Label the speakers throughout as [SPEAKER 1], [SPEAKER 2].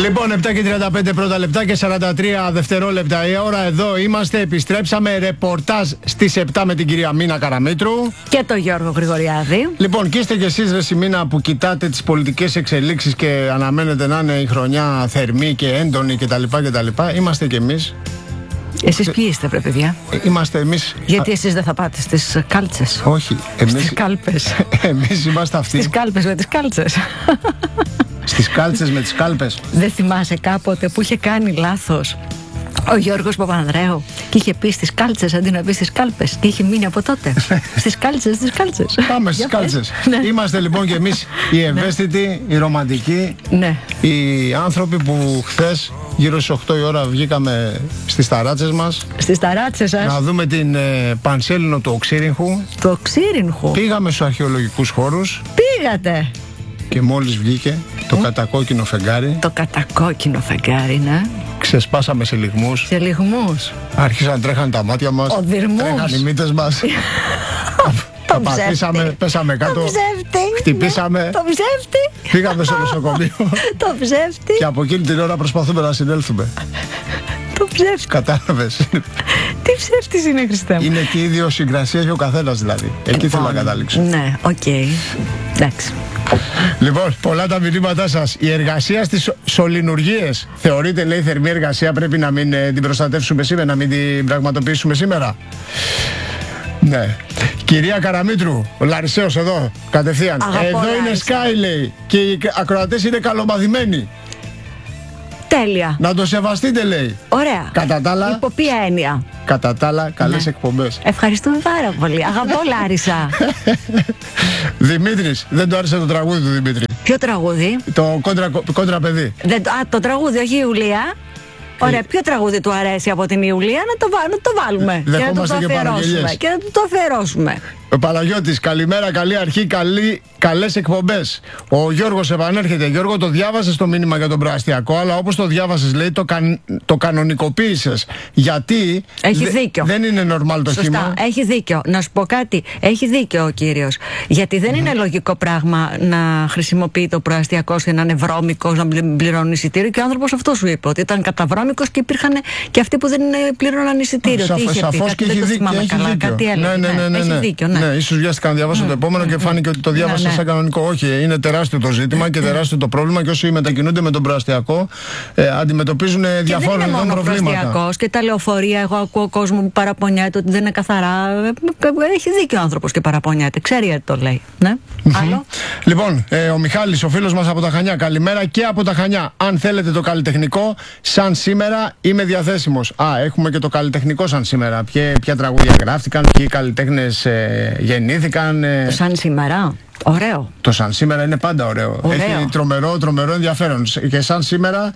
[SPEAKER 1] Λοιπόν, 7:35 πρώτα λεπτά και 43 δευτερόλεπτα η ώρα. Εδώ είμαστε, επιστρέψαμε. Ρεπορτάζ στις 7 με την κυρία Μίνα Καραμήτρου
[SPEAKER 2] και τον Γιώργο Γρηγοριάδη.
[SPEAKER 1] Λοιπόν, και είστε κι εσείς, ρε Μίνα, που κοιτάτε τις πολιτικές εξελίξεις και αναμένετε να είναι η χρονιά θερμή και έντονη κτλ. Είμαστε κι εμείς.
[SPEAKER 2] Εσείς ποιοι είστε, βρε παιδιά?
[SPEAKER 1] Είμαστε εμείς.
[SPEAKER 2] Γιατί εσείς δεν θα πάτε στις κάλτσες?
[SPEAKER 1] Όχι, εμείς.
[SPEAKER 2] Στις κάλπες.
[SPEAKER 1] Εμείς είμαστε αυτοί.
[SPEAKER 2] Στις κάλπες με τις κάλτσες.
[SPEAKER 1] Στις κάλτσες με τις κάλπες.
[SPEAKER 2] Δεν θυμάσαι κάποτε που είχε κάνει λάθος ο Γιώργος Παπανδρέου και είχε πει στις κάλτσες αντί να πει στις κάλπες και είχε μείνει από τότε? Στις κάλτσες, στις κάλτσες.
[SPEAKER 1] Πάμε στις κάλτσες. Είμαστε λοιπόν και εμείς οι ευαίσθητοι, οι ρομαντικοί, οι άνθρωποι που χθες γύρω στις 8 η ώρα βγήκαμε στις ταράτσες μας.
[SPEAKER 2] Στις ταράτσες σας.
[SPEAKER 1] Να δούμε την Πανσέλινο του Οξύριγχου.
[SPEAKER 2] Το Οξύριγχου.
[SPEAKER 1] Πήγαμε στους αρχαιολογικούς χώρους.
[SPEAKER 2] Πήγατε.
[SPEAKER 1] Και μόλις βγήκε το κατακόκκινο φεγγάρι.
[SPEAKER 2] Το κατακόκκινο φεγγάρι, ναι.
[SPEAKER 1] Ξεσπάσαμε σε λυγμούς.
[SPEAKER 2] Σε λυγμούς.
[SPEAKER 1] Άρχισαν να τρέχαν τα μάτια μας.
[SPEAKER 2] Οδυρμούς.
[SPEAKER 1] Τρέχαν οι μύτες μας. Πατήσαμε, πέσαμε κάτω.
[SPEAKER 2] Το ψεύτη.
[SPEAKER 1] Χτυπήσαμε.
[SPEAKER 2] Το ψεύτη.
[SPEAKER 1] Πήγαμε στο νοσοκομείο.
[SPEAKER 2] Το ψεύτη.
[SPEAKER 1] Και από εκείνη την ώρα προσπαθούμε να συνέλθουμε.
[SPEAKER 2] Το ψεύτη.
[SPEAKER 1] Κατάλαβες?
[SPEAKER 2] Τι ψεύτης είναι, Χριστέ μου?
[SPEAKER 1] Είναι και η ιδιοσυγκρασία έχει ο καθένας δηλαδή. Εκεί θέλω να καταλήξω.
[SPEAKER 2] Ναι, οκ. Εντάξει.
[SPEAKER 1] Λοιπόν, πολλά τα μηνύματά σας. Η εργασία στις σωληνουργίες θεωρείται, λέει, θερμή εργασία? Πρέπει να μην την προστατεύσουμε σήμερα, να μην την πραγματοποιήσουμε σήμερα? Ναι. Κυρία Καραμήτρου, ο Λαρισαίος εδώ, κατευθείαν.
[SPEAKER 2] Αγαπώ,
[SPEAKER 1] εδώ είναι Sky, λέει. Και οι ακροατές είναι καλομαθημένοι.
[SPEAKER 2] Τέλεια.
[SPEAKER 1] Να το σεβαστείτε, λέει.
[SPEAKER 2] Ωραία.
[SPEAKER 1] Κατά τα άλλα.
[SPEAKER 2] Υπό ποια έννοια?
[SPEAKER 1] Κατά τα άλλα, καλές εκπομπές.
[SPEAKER 2] Ευχαριστούμε πάρα πολύ. Αγαπώ, Λάρισα.
[SPEAKER 1] Δημήτρης, δεν του άρεσε το τραγούδι του Δημήτρη.
[SPEAKER 2] Ποιο τραγούδι?
[SPEAKER 1] Το κόντρα παιδί.
[SPEAKER 2] Το τραγούδι, όχι η Ιουλία. Ωραία, ποιο τραγούδι του αρέσει από την Ιουλία? Να το βάλουμε. Και να το αφιερώσουμε. Και να το αφιερώσουμε.
[SPEAKER 1] Ο Παναγιώτης, καλημέρα, καλή αρχή, καλές εκπομπές. Ο Γιώργος επανέρχεται. Γιώργο, το διάβασες το μήνυμα για τον προαστιακό, αλλά όπως το διάβασες, λέει, το κανονικοποίησες. Γιατί
[SPEAKER 2] έχει δίκιο.
[SPEAKER 1] Δεν είναι normal το χύμα.
[SPEAKER 2] Έχει δίκιο. Να σου πω κάτι. Έχει δίκιο ο κύριος. Γιατί δεν είναι λογικό πράγμα να χρησιμοποιεί το προαστιακό και να είναι βρώμικος, να πληρώνει εισιτήριο. Και ο άνθρωπος αυτό σου είπε, ότι ήταν καταβρώμικος και υπήρχαν και αυτοί που δεν πλήρωναν εισιτήριο.
[SPEAKER 1] Σαφώς και έχει δίκιο.
[SPEAKER 2] Έχει δίκιο.
[SPEAKER 1] Ναι, ίσως βιάστηκα να διαβάσω το επόμενο και φάνηκε ότι το διάβασα σαν κανονικό. Όχι, είναι τεράστιο το ζήτημα και τεράστιο το πρόβλημα. Και όσοι μετακινούνται με τον προαστιακό αντιμετωπίζουν διαφόρων ειδών προβλήματα.
[SPEAKER 2] Προαστιακός και τα λεωφορεία. Εγώ ακούω κόσμο που παραπονιέται ότι δεν είναι καθαρά. Έχει δίκιο ο άνθρωπος και παραπονιέται. Ξέρει γιατί το λέει. Ναι. Άλλο.
[SPEAKER 1] Λοιπόν, ο Μιχάλης, ο φίλος μας από τα Χανιά. Καλημέρα και από τα Χανιά. Αν θέλετε το καλλιτεχνικό, σαν σήμερα είμαι διαθέσιμος. Έχουμε και το καλλιτεχνικό σαν σήμερα. Ποια τραγούδια γράφτηκαν, ποιοι καλλιτέχνες γεννήθηκαν.
[SPEAKER 2] Σαν σήμερα. Ωραίο.
[SPEAKER 1] Το σαν σήμερα είναι πάντα ωραίο. Έχει τρομερό ενδιαφέρον. Και σαν σήμερα,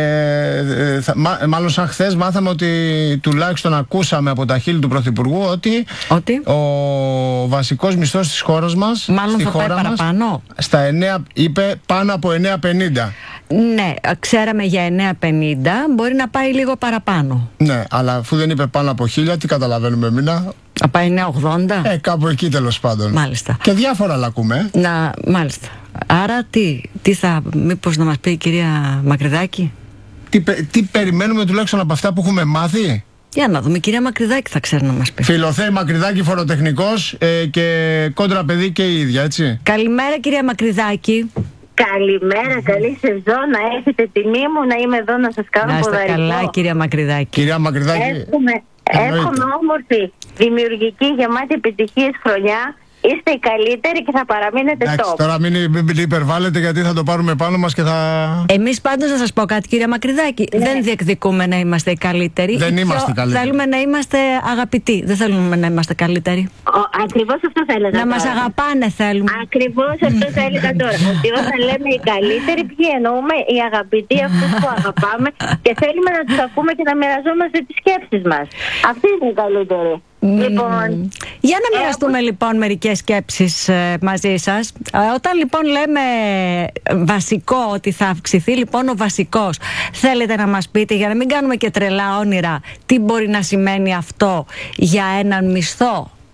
[SPEAKER 1] μάλλον σαν χθες, μάθαμε ότι τουλάχιστον ακούσαμε από τα χείλη του Πρωθυπουργού ότι ο βασικός μισθός της χώρας μας,
[SPEAKER 2] μάλλον θα πάει παραπάνω.
[SPEAKER 1] Στα 9, είπε πάνω από 9,50.
[SPEAKER 2] Ναι, ξέραμε για 9,50, μπορεί να πάει λίγο παραπάνω.
[SPEAKER 1] Ναι, αλλά αφού δεν είπε πάνω από 1.000, τι καταλαβαίνουμε, Μίνα?
[SPEAKER 2] Να πάει 9,80.
[SPEAKER 1] Κάπου εκεί τέλος πάντων.
[SPEAKER 2] Μάλιστα.
[SPEAKER 1] Και διάφορα άλλα ακούμε.
[SPEAKER 2] Μάλιστα. Άρα μήπως να μας πει η κυρία Μακρυδάκη?
[SPEAKER 1] Τι περιμένουμε τουλάχιστον από αυτά που έχουμε μάθει?
[SPEAKER 2] Για να δούμε, η κυρία Μακρυδάκη θα ξέρει να μας πει.
[SPEAKER 1] Φιλοθέη Μακρυδάκη, φοροτεχνικός και κόντρα παιδί και η ίδια, έτσι.
[SPEAKER 2] Καλημέρα, κυρία Μακρυδάκη.
[SPEAKER 3] Καλημέρα, καλή σεζόν. Να έχετε τιμή μου να είμαι εδώ να σας κάνω ποδαρικό.
[SPEAKER 2] Να είστε καλά, κυρία Μακρυδάκη.
[SPEAKER 1] Κυρία Μακρυδάκη,
[SPEAKER 3] εύχομαι όμορφη, δημιουργική, γεμάτη επιτυχίες χρονιά. Είστε οι καλύτεροι και θα παραμείνετε top.
[SPEAKER 1] Τώρα μην υπερβάλλετε, γιατί θα το πάρουμε πάνω μας και θα...
[SPEAKER 2] Εμείς πάντως να σας πω κάτι, κυρία Μακρυδάκη. Δεν διεκδικούμε να είμαστε οι καλύτεροι.
[SPEAKER 1] Δεν είμαστε καλύτεροι.
[SPEAKER 2] Θέλουμε να είμαστε αγαπητοί. Δεν θέλουμε να είμαστε καλύτεροι.
[SPEAKER 3] Ακριβώς αυτό θα έλεγα.
[SPEAKER 2] Να μας αγαπάνε θέλουμε.
[SPEAKER 3] Ακριβώς αυτό θα έλεγα τώρα. Ότι όταν λέμε οι καλύτεροι, ποιοι εννοούμε? Οι αγαπητοί, αυτούς που αγαπάμε και θέλουμε να τους ακούμε και να μοιραζόμαστε τις σκέψεις μας. Αυτοί είναι οι καλύτεροι. Λοιπόν,
[SPEAKER 2] για να μοιραστούμε λοιπόν μερικές σκέψεις μαζί σας. Όταν λοιπόν λέμε βασικό, ότι θα αυξηθεί λοιπόν ο βασικός, θέλετε να μας πείτε, για να μην κάνουμε και τρελά όνειρα, τι μπορεί να σημαίνει αυτό για έναν μισθό?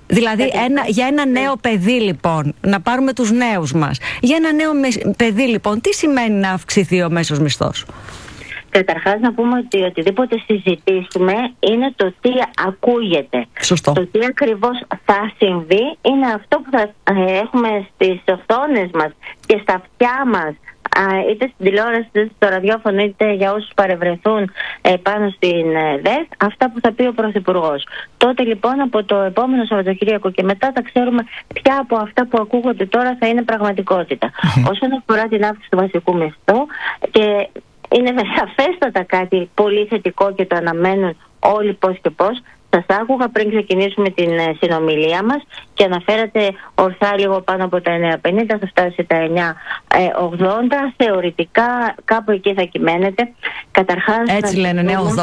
[SPEAKER 2] Δηλαδή για ένα νέο παιδί λοιπόν, να πάρουμε τους νέους μας, για ένα νέο παιδί λοιπόν, τι σημαίνει να αυξηθεί ο μέσος μισθός?
[SPEAKER 3] Καταρχάς να πούμε ότι οτιδήποτε συζητήσουμε είναι το τι ακούγεται.
[SPEAKER 2] Σωστό.
[SPEAKER 3] Το τι ακριβώς θα συμβεί είναι αυτό που θα έχουμε στις οθόνες μας και στα αυτιά μας, είτε στην τηλεόραση είτε στο ραδιόφωνο είτε για όσους παρευρεθούν πάνω στην ΔΕΘ, αυτά που θα πει ο Πρωθυπουργός. Τότε λοιπόν από το επόμενο Σαββατοκύριακο και μετά θα ξέρουμε ποια από αυτά που ακούγονται τώρα θα είναι πραγματικότητα. Όσον αφορά την αύξηση του βασικού μισθού, και είναι σαφέστατα κάτι πολύ θετικό και το αναμένουν όλοι πώς και πώς. Σας άκουγα πριν ξεκινήσουμε την συνομιλία μας και αναφέρατε ορθά λίγο πάνω από τα 9,50, θα φτάσει τα 9,80. Θεωρητικά κάπου εκεί θα κυμαίνεται. Καταρχάς,
[SPEAKER 2] έτσι λένε,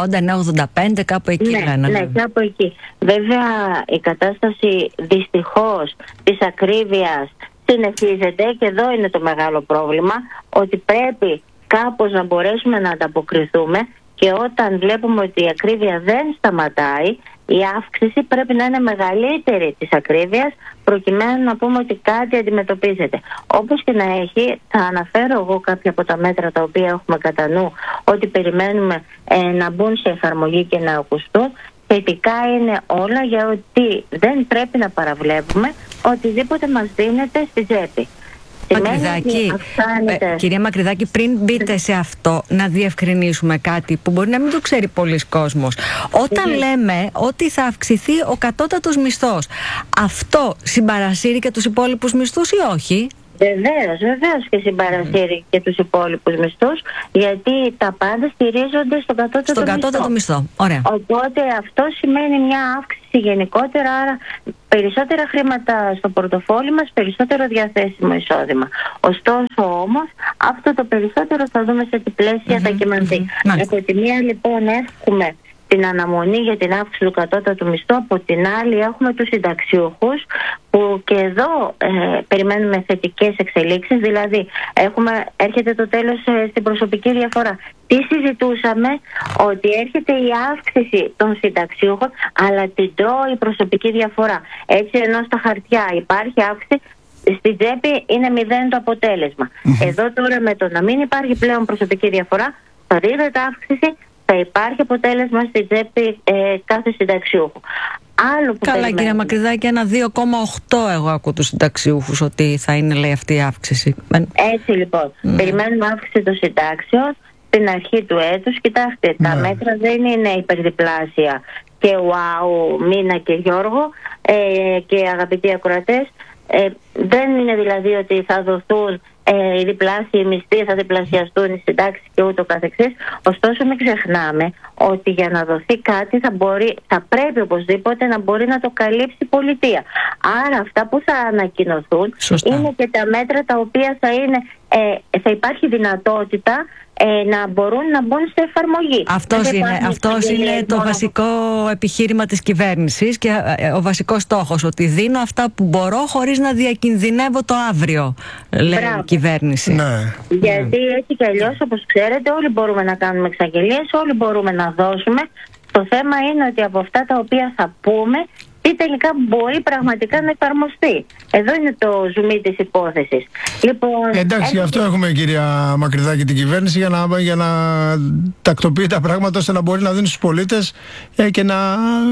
[SPEAKER 2] 9,80, 9,85, κάπου εκεί λένε.
[SPEAKER 3] Ναι, κάπου εκεί. Βέβαια η κατάσταση δυστυχώς της ακρίβειας συνεχίζεται και εδώ είναι το μεγάλο πρόβλημα, ότι πρέπει κάπως να μπορέσουμε να ανταποκριθούμε, και όταν βλέπουμε ότι η ακρίβεια δεν σταματάει, η αύξηση πρέπει να είναι μεγαλύτερη της ακρίβειας, προκειμένου να πούμε ότι κάτι αντιμετωπίζεται. Όπως και να έχει, θα αναφέρω εγώ κάποια από τα μέτρα τα οποία έχουμε κατά νου, ότι περιμένουμε να μπουν σε εφαρμογή και να ακουστούν. Θετικά είναι όλα, για ότι δεν πρέπει να παραβλέπουμε οτιδήποτε μας δίνεται στη τσέπη.
[SPEAKER 2] Μακρυδάκη, κυρία Μακρυδάκη, πριν μπείτε σε αυτό, να διευκρινίσουμε κάτι που μπορεί να μην το ξέρει πολλοί κόσμος. Όταν λέμε ότι θα αυξηθεί ο κατώτατος μισθός, αυτό συμπαρασύρει και τους υπόλοιπους μισθούς ή όχι?
[SPEAKER 3] Βεβαίως και συμπαρασύρει και τους υπόλοιπους μισθούς, γιατί τα πάντα στηρίζονται στον κατώτατο
[SPEAKER 2] μισθό. Ωραία.
[SPEAKER 3] Οπότε αυτό σημαίνει μια αύξηση γενικότερα, άρα περισσότερα χρήματα στο πορτοφόλι μας, περισσότερο διαθέσιμο εισόδημα. Ωστόσο όμως, αυτό το περισσότερο θα δούμε σε τι πλαίσια θα κυμανθεί. Από τη μία λοιπόν έχουμε την αναμονή για την αύξηση του κατώτατου μισθού, από την άλλη έχουμε τους συνταξιούχους, που και εδώ περιμένουμε θετικές εξελίξεις, δηλαδή έρχεται το τέλος στην προσωπική διαφορά. Τι συζητούσαμε? Ότι έρχεται η αύξηση των συνταξιούχων, αλλά την τρώει η προσωπική διαφορά. Έτσι, ενώ στα χαρτιά υπάρχει αύξηση, στην τσέπη είναι 0 το αποτέλεσμα. Εδώ τώρα με το να μην υπάρχει πλέον προσωπική διαφορά, θα δείτε αύξηση, θα υπάρχει αποτέλεσμα στην τσέπη κάθε συνταξιούχου. Άλλο που
[SPEAKER 2] καλά, κυρία Μακρυδάκη, ένα 2,8 εγώ ακούω τους συνταξιούχους ότι θα είναι, λέει, αυτή η αύξηση.
[SPEAKER 3] Έτσι λοιπόν, περιμένουμε αύξηση των συντάξεων στην αρχή του έτους. Κοιτάξτε, τα μέτρα δεν είναι υπερδιπλάσια και wow, Μίνα και Γιώργο και αγαπητοί ακροατές. Δεν είναι δηλαδή ότι θα δοθούν οι διπλάσιοι μισθοί, θα διπλασιαστούν οι συντάξεις και ούτω καθεξής. Ωστόσο μην ξεχνάμε ότι για να δοθεί κάτι θα πρέπει οπωσδήποτε να μπορεί να το καλύψει η πολιτεία. Άρα αυτά που θα ανακοινωθούν είναι και τα μέτρα τα οποία θα υπάρχει δυνατότητα να μπορούν να μπουν σε εφαρμογή.
[SPEAKER 2] Αυτός είναι το βασικό επιχείρημα της κυβέρνησης και ο βασικός στόχος, ότι δίνω αυτά που μπορώ χωρίς να διακινδυνεύω το αύριο, λέει η κυβέρνηση.
[SPEAKER 3] Γιατί έτσι κι αλλιώς, όπως ξέρετε, όλοι μπορούμε να κάνουμε εξαγγελίες, όλοι μπορούμε να δώσουμε. Το θέμα είναι ότι από αυτά τα οποία θα πούμε, τι τελικά μπορεί πραγματικά να εφαρμοστεί. Εδώ είναι το ζουμί της υπόθεσης. Λοιπόν,
[SPEAKER 1] εντάξει, γι' αυτό έχουμε, κυρία Μακρυδάκη, την κυβέρνηση, για να τακτοποιεί τα πράγματα, ώστε να μπορεί να δίνει στους πολίτες και να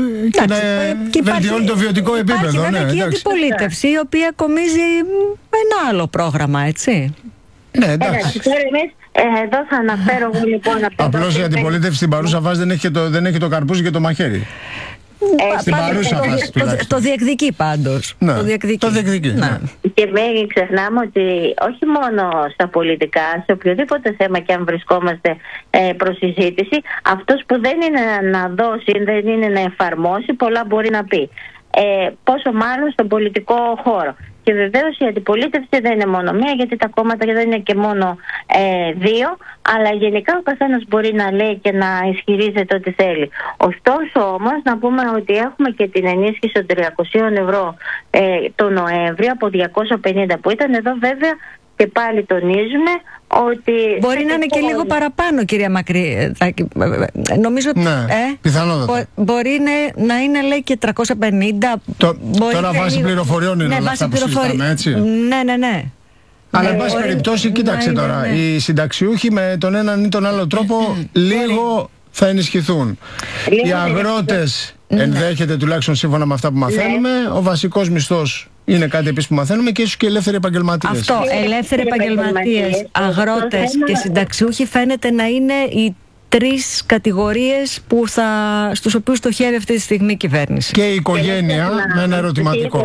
[SPEAKER 1] βελτιώνει το βιωτικό επίπεδο.
[SPEAKER 2] Υπάρχει και η αντιπολίτευση, η οποία κομίζει ένα άλλο πρόγραμμα, έτσι.
[SPEAKER 1] Ναι, εντάξει.
[SPEAKER 3] Εδώ θα αναφέρω εγώ λοιπόν.
[SPEAKER 1] Απλώς η αντιπολίτευση στην παρούσα φάση δεν έχει το καρπούζι και το μαχαίρι. Στην παρούσα φάση
[SPEAKER 2] το διεκδικεί πάντως.
[SPEAKER 1] Ναι, το διεκδικεί.
[SPEAKER 3] Ναι. Και μην ξεχνάμε ότι όχι μόνο στα πολιτικά, σε οποιοδήποτε θέμα και αν βρισκόμαστε προς συζήτηση, αυτός που δεν είναι να δώσει, δεν είναι να εφαρμόσει, πολλά μπορεί να πει. Πόσο μάλλον στον πολιτικό χώρο. Και βεβαίως η αντιπολίτευση δεν είναι μόνο μία, γιατί τα κόμματα δεν είναι και μόνο δύο, αλλά γενικά ο καθένας μπορεί να λέει και να ισχυρίζεται ό,τι θέλει. Ωστόσο όμως να πούμε ότι έχουμε και την ενίσχυση των 300 ευρώ το Νοέμβριο από 250 που ήταν. Εδώ βέβαια και πάλι τονίζουμε ότι...
[SPEAKER 2] Μπορεί να είναι και λίγο παραπάνω, κυρία Μακρύ. Νομίζω ότι.
[SPEAKER 1] Ναι, πιθανότατα.
[SPEAKER 2] Μπορεί να είναι, λέει, και 350.
[SPEAKER 1] Τώρα βάσει πληροφοριών είναι όλα αυτά που συζητάμε, έτσι.
[SPEAKER 2] Ναι.
[SPEAKER 1] Αλλά εν πάση περιπτώσει, κοίταξε τώρα. Οι συνταξιούχοι με τον έναν ή τον άλλο τρόπο λίγο θα ενισχυθούν. Οι αγρότες ενδέχεται, τουλάχιστον σύμφωνα με αυτά που μαθαίνουμε, ο βασικός μισθός είναι κάτι επίσης που μαθαίνουμε, και ίσως και ελεύθεροι επαγγελματίες.
[SPEAKER 2] Αυτό, ελεύθεροι επαγγελματίες, αγρότες και συνταξιούχοι φαίνεται να είναι οι τρεις κατηγορίες στους οποίους στοχεύει αυτή τη στιγμή η κυβέρνηση.
[SPEAKER 1] Και η οικογένεια με ένα ερωτηματικό.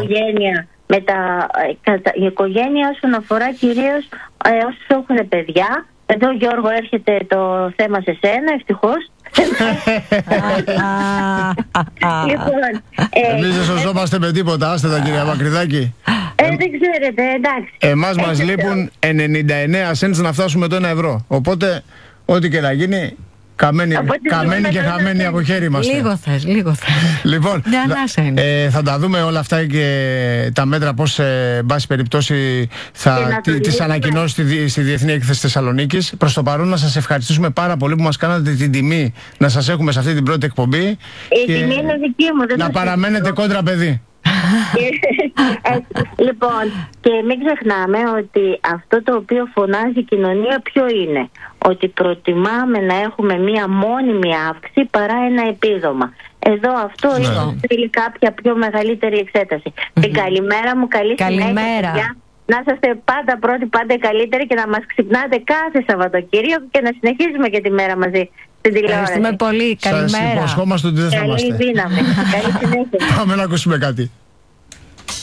[SPEAKER 3] Η οικογένεια όσον αφορά κυρίως όσους έχουν παιδιά. Εδώ, Γιώργο, έρχεται το θέμα σε σένα, ευτυχώς.
[SPEAKER 1] Εμείς δεν σωζόμαστε με τίποτα, άστε τα, κυρία Μακρυδάκη.
[SPEAKER 3] Δεν ξέρετε, εντάξει.
[SPEAKER 1] Εμάς μας λείπουν 99 cents να φτάσουμε το 1 ευρώ. Οπότε, ό,τι και να γίνει, καμένοι και χαμένοι από χέρι μας.
[SPEAKER 2] Λίγο θες.
[SPEAKER 1] Λοιπόν, θα τα δούμε όλα αυτά και τα μέτρα πώς, εν πάση περιπτώσει, θα τις ανακοινώσει στη Διεθνή Έκθεση Θεσσαλονίκης. Προς το παρόν, να σας ευχαριστήσουμε πάρα πολύ που μας κάνατε την τιμή να σας έχουμε σε αυτή την πρώτη εκπομπή.
[SPEAKER 3] Η τιμή είναι δική μου.
[SPEAKER 1] Να παραμένετε κόντρα παιδί.
[SPEAKER 3] Λοιπόν, και μην ξεχνάμε ότι αυτό το οποίο φωνάζει η κοινωνία ποιο είναι? Ότι προτιμάμε να έχουμε μία μόνιμη αύξηση παρά ένα επίδομα. Εδώ αυτό θέλει κάποια πιο μεγαλύτερη εξέταση. Την καλημέρα μου, καλή συνέχεια. Να είστε πάντα πρώτοι, πάντα καλύτεροι, και να μας ξυπνάτε κάθε Σαββατοκύριακο και να συνεχίζουμε και τη μέρα μαζί στην τηλεόραση.
[SPEAKER 2] Ευχαριστούμε πολύ. Καλημέρα.
[SPEAKER 1] Σας υποσχόμαστε ότι δεν θα είμαστε.
[SPEAKER 3] Καλή δύναμη. Καλή συνέχεια.
[SPEAKER 1] Πάμε να ακούσουμε κάτι.